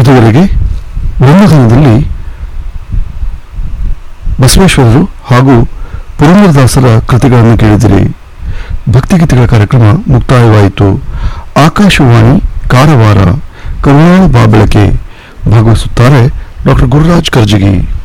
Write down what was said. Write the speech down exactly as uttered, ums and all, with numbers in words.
ಇದುವರೆಗೆ ಬ್ರಹ್ಮಗಾನದಲ್ಲಿ ಬಸವೇಶ್ವರರು ಹಾಗೂ ಪುರಂದರದಾಸರ ಕೃತಿಗಳನ್ನು ಕೇಳಿದಿರಿ. ಭಕ್ತಿಗೀತೆಗಳ ಕಾರ್ಯಕ್ರಮ ಮುಕ್ತಾಯವಾಯಿತು. ಆಕಾಶವಾಣಿ ಕಾರವಾರ ಕರುಣಾಳು ಬಾಬೆಳಕೆ ಭಾಗವಹಿಸುತ್ತಾರೆ ಡಾಕ್ಟರ್ ಗುರುರಾಜ್ ಕರ್ಜಗಿ.